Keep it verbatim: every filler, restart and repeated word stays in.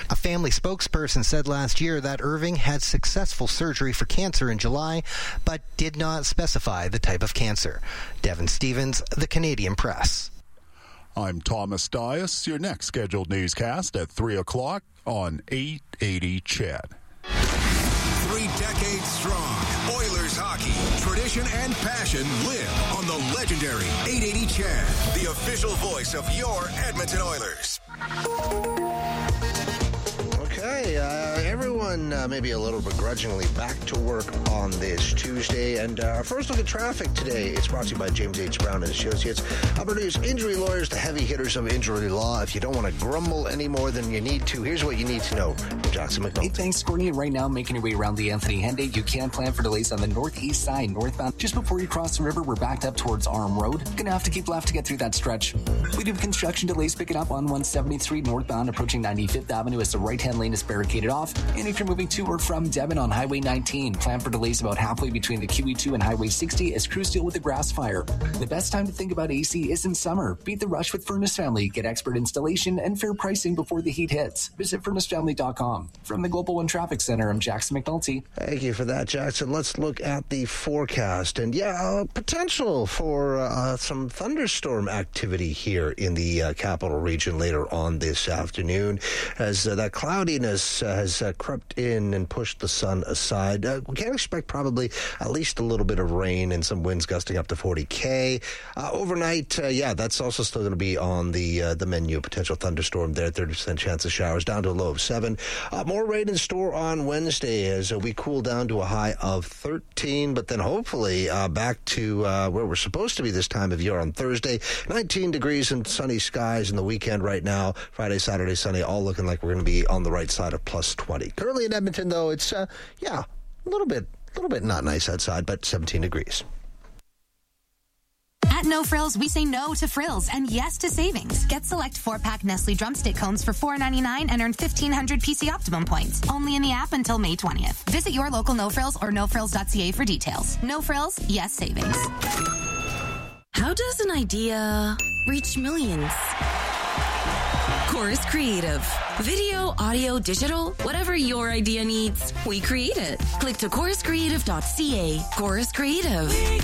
A family spokesperson said last year that Irving had successful surgery for cancer in July, but did not specify the type of cancer. Devin Stevens, The Canadian Press. I'm Thomas Dias. Your next scheduled newscast at three o'clock on eight eighty C H E D. Three decades strong, Oilers hockey, tradition and passion live on the legendary eight eighty C H E D, the official voice of your Edmonton Oilers. Okay, uh, everyone uh, maybe a little begrudgingly back to work on this Tuesday. And uh, our first look at traffic today, it's brought to you by James H. Brown and Associates. Alberta's injury lawyers, the heavy hitters of injury law. If you don't want to grumble any more than you need to, here's what you need to know from Jackson McNulty. Hey, thanks, Courtney. Right now, making your way around the Anthony Henday, you can plan for delays on the northeast side, northbound. Just before you cross the river, we're backed up towards Arm Road. Gonna have to keep left to get through that stretch. We do have construction delays picking up on one seventy-three northbound, approaching ninety-fifth Avenue as the right-hand lane is barricaded off. And if you're moving to or from Devon on Highway nineteen, plan for delays about halfway between the Q E two and Highway sixty as crews deal with the grass fire. The best time to think about A C is in summer. Beat the rush with Furnace Family. Get expert installation and fair pricing before the heat hits. Visit furnace family dot com. From the Global One Traffic Center, I'm Jackson McNulty. Thank you for that, Jackson. Let's look at the forecast. And yeah, uh, potential for uh, some thunderstorm activity here in the uh, capital region later on this afternoon as uh, that cloudiness uh, has uh, crept in and pushed the sun aside. Uh, we can expect probably at least a little bit of rain and some winds gusting up to forty K. Uh, overnight, uh, yeah, that's also still going to be on the uh, the menu. Potential thunderstorm there, thirty percent chance of showers, down to a low of seven. Uh, more rain in store on Wednesday as uh, we cool down to a high of thirteen, but then hopefully uh, back to uh, where we're supposed to be this time of year on Thursday. nineteen degrees and sunny skies in the weekend right now. Friday, Saturday, Sunday, all looking like we're going to be on the right side of plus twenty. Currently in Edmonton, though, it's, uh, yeah, a little bit, a little bit not nice outside, but seventeen degrees. At No Frills, we say no to frills and yes to savings. Get select four-pack Nestle drumstick cones for four ninety-nine and earn fifteen hundred P C Optimum points. Only in the app until May twentieth. Visit your local No Frills or no frills dot c a for details. No Frills, yes savings. How does an idea reach millions? Chorus Creative. Video, audio, digital, whatever your idea needs, we create it. Click to chorus creative dot c a. Chorus Creative.